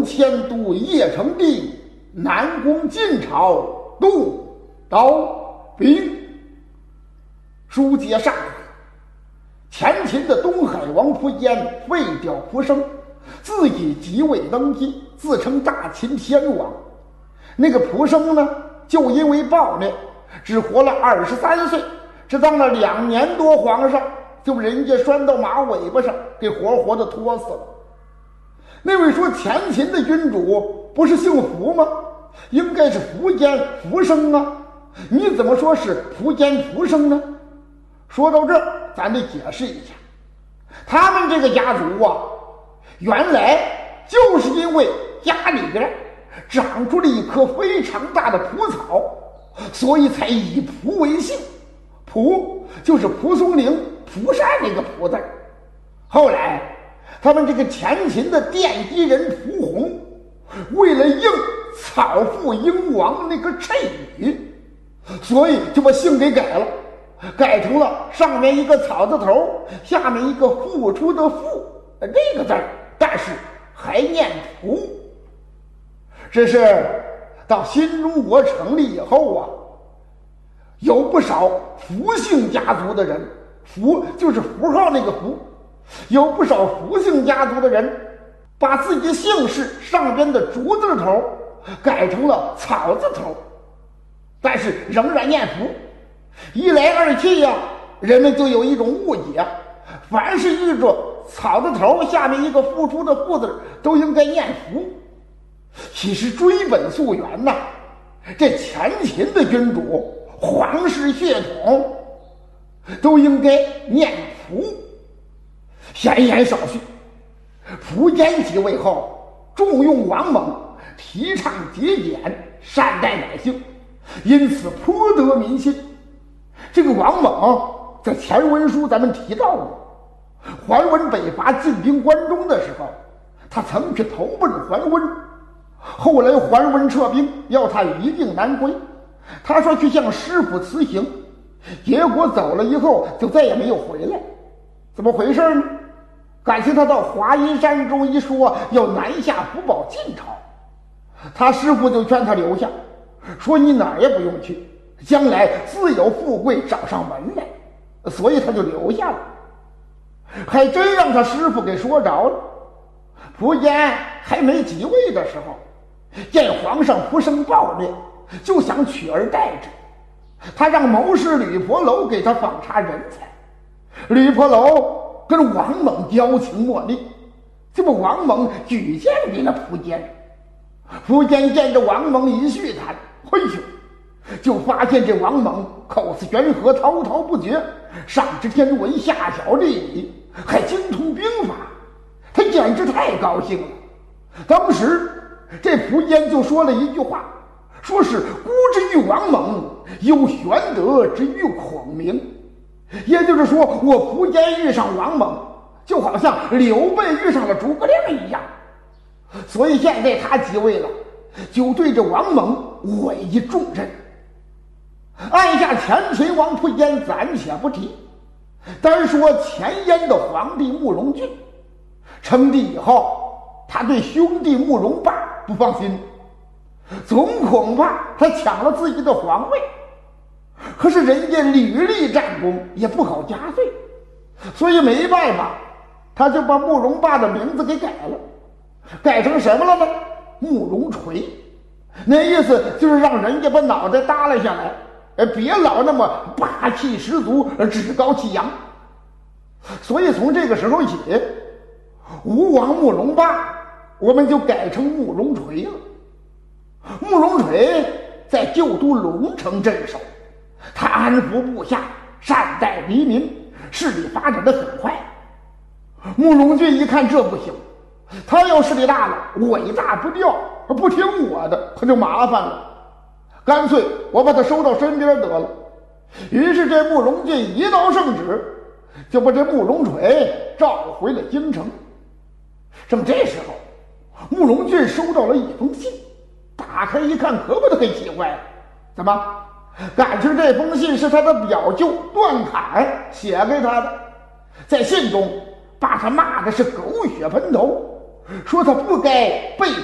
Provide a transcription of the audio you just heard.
迁都邺城地，南攻晋朝，东刀兵。书接上回，前秦的东海王苻坚废掉苻生，自己即位登基，自称大秦天王。那个苻生呢，就因为暴虐，只活了23岁，只当了2年多皇上，就被人家拴到马尾巴上，给活活的拖死了。那位说前秦的君主不是姓苻吗？应该是苻坚苻生啊，你怎么说是苻坚苻生呢？说到这儿，咱得解释一下，他们这个家族啊，原来就是因为家里边长出了一棵非常大的蒲草，所以才以蒲为姓。蒲就是蒲松龄、蒲扇那个蒲字。后来他们这个前秦的奠基人蒲洪，为了应草父英王那个谶语，所以就把姓给改了，改成了上面一个草字头，下面一个付出的付这个字，但是还念蒲。这是到新中国成立以后啊，有不少苻姓家族的人，苻就是符号那个苻，有不少苻姓家族的人把自己姓氏上边的竹字头改成了草字头，但是仍然念苻。一来二去呀，人们就有一种误解，凡是一个草字头下面一个付出的付字都应该念苻。其实追本溯源呐，这前秦的君主皇室血统都应该念苻。闲言少叙，苻坚即位后重用王猛，提倡节俭，善待百姓，因此颇得民心。这个王猛在前文书咱们提到过，桓温北伐进兵关中的时候，他曾去投奔桓温，后来桓温撤兵，要他一定南归，他说去向师傅辞行，结果走了以后就再也没有回来。怎么回事呢？感情他到华阴山中一说要南下辅保晋朝，他师傅就劝他留下，说你哪儿也不用去，将来自有富贵找上门来，所以他就留下了。还真让他师傅给说着了。苻坚还没即位的时候，见皇上苻生暴虐，就想取而代之。他让谋士吕婆楼给他访查人才，吕婆楼跟王猛交情莫逆，就把王猛举荐给了苻坚。苻坚见着王猛一叙谈，嘿呦，就发现这王猛口似悬河，滔滔不绝，上知天文，下晓地理，还精通兵法，他简直太高兴了。当时这苻坚就说了一句话，说是孤之于王猛，有玄德之于孔明。也就是说，我苻坚遇上王猛，就好像刘备遇上了诸葛亮一样。所以现在他即位了，就对着王猛委以重任。按下前秦王苻坚暂且不提，单说前燕的皇帝慕容俊，称帝以后，他对兄弟慕容霸不放心，总恐怕他抢了自己的皇位。可是人家屡立战功，也不好加罪，所以没办法，他就把慕容霸的名字给改了，改成什么了呢？慕容垂。那意思就是让人家把脑袋耷拉下来，别老那么霸气十足，趾高气扬。所以从这个时候起，吴王慕容霸我们就改成慕容垂了。慕容垂在旧都龙城镇守，他安抚部下，善待黎民，势力发展得很快。慕容俊一看这不行，他要势力大了，尾大不掉，不听我的，他就麻烦了。干脆我把他收到身边得了。于是这慕容俊一道圣旨，就把这慕容垂召回了京城。正这时候，慕容俊收到了一封信，打开一看，可把他给气坏了。怎么？感情这封信是他的表舅段侃写给他的，在信中把他骂的是狗血喷头，说他不该背